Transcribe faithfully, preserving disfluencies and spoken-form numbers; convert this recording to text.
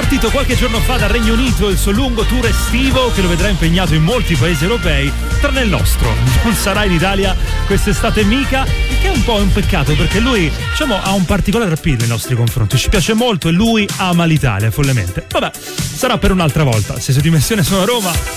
partito qualche giorno fa dal Regno Unito il suo lungo tour estivo che lo vedrà impegnato in molti paesi europei, tranne il nostro. Non sarà in Italia quest'estate mica, il che è un po' un peccato perché lui, diciamo, ha un particolare appeal nei nostri confronti, ci piace molto e lui ama l'Italia follemente. Vabbè, sarà per un'altra volta. Se su Dimensione sono a Roma,